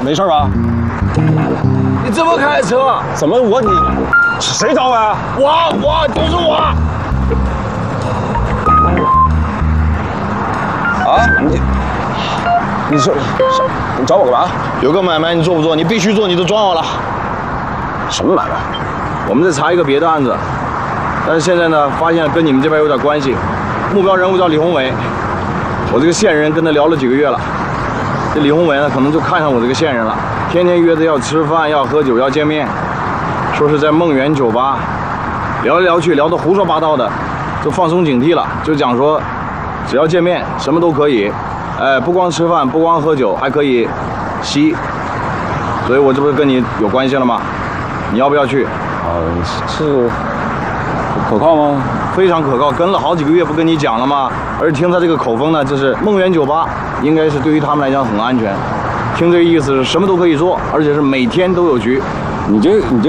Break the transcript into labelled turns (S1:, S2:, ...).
S1: 没事吧？
S2: 你怎么开车？
S1: 怎么你谁找我呀？
S2: 我就是我。
S1: 啊，你说你找我干嘛？
S2: 有个买卖你做不做？你必须做，你都抓我了。
S1: 什么买卖？
S2: 我们在查一个别的案子，但是现在呢，发现跟你们这边有点关系。目标人物叫李宏伟，我这个线人跟他聊了几个月了。这李宏伟呢，可能就看上我这个线人了，天天约着要吃饭、要喝酒、要见面，说是在梦圆酒吧聊来聊去，聊得胡说八道的，就放松警惕了，就讲说只要见面什么都可以，不光吃饭，不光喝酒，还可以吸。所以我这不是跟你有关系了吗？你要不要去？
S1: 是可靠吗？
S2: 非常可靠，跟了好几个月，不跟你讲了吗？而听他这个口风呢，就是梦圆酒吧，应该是对于他们来讲很安全。听这个意思是什么都可以做，而且是每天都有局。
S1: 你这